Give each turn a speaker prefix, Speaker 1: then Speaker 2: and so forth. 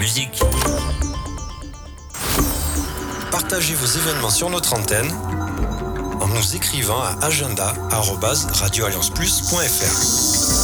Speaker 1: musique.
Speaker 2: Partagez vos événements sur notre antenne en nous écrivant à agenda@radioallianceplus.fr.